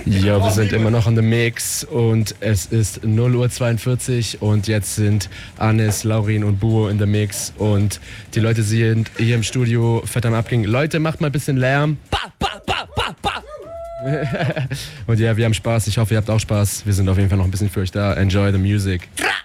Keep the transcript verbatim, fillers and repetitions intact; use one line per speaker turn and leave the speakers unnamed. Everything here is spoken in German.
Ja, wir sind immer noch in the Mix und es ist null Uhr zweiundvierzig und jetzt sind Anis, Laurin und Buo in the Mix und die Leute sind hier im Studio fett am Abgehen. Leute, macht mal ein bisschen Lärm. Und ja, wir haben Spaß. Ich hoffe, ihr habt auch Spaß. Wir sind auf jeden Fall noch ein bisschen für euch da. Enjoy the music.